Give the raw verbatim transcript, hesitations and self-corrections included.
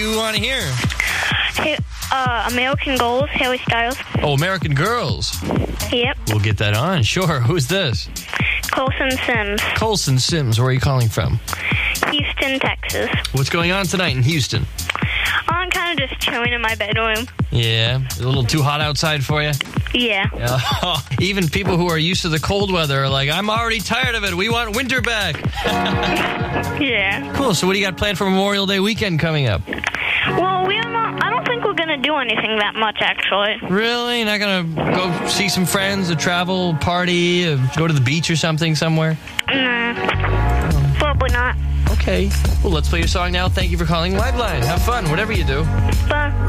we want to hear? Hey, uh, American Girls, Harry Styles. Oh, American Girls. Yep. We'll get that on. Sure. Who's this? Colson Sims, Colson Sims. Where are you calling from? Houston, Texas. What's going on tonight in Houston? I'm kind of just chilling in my bedroom. Yeah. A little too hot outside for you? Yeah. Oh, even people who are used to the cold weather are like, I'm already tired of it. We want winter back. Yeah. Cool. So what do you got planned for Memorial Day weekend coming up? Well, we're not, I don't think we're going to do anything that much, actually. Really? Not going to go see some friends, or travel, party, or go to the beach or something somewhere? Nah. Probably not. Okay. Well, let's play your song now. Thank you for calling Liveline. Have fun, whatever you do. Bye.